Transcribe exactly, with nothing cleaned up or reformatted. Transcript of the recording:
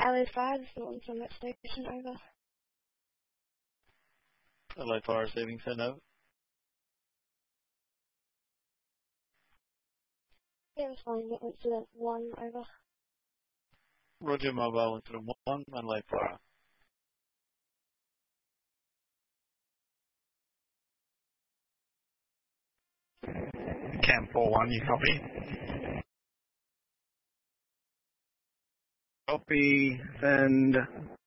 L A five is the one from that station, over. L A five receiving, send over. Yeah, it's fine, get incident one, over. Roger, mobile incident one, L A five. Cam four one, you copy? Copy, send